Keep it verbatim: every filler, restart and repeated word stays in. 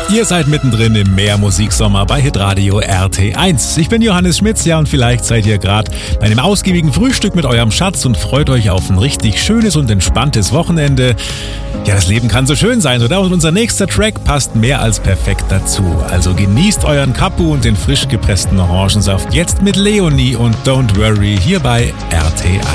Ihr seid mittendrin im Mehrmusiksommer bei Hitradio R T eins. Ich bin Johannes Schmitz, ja, und vielleicht seid ihr gerade bei einem ausgiebigen Frühstück mit eurem Schatz und freut euch auf ein richtig schönes und entspanntes Wochenende. Ja, das Leben kann so schön sein, oder? Und unser nächster Track passt mehr als perfekt dazu. Also genießt euren Kapu und den frisch gepressten Orangensaft jetzt mit Leonie und Don't Worry hier bei R T eins.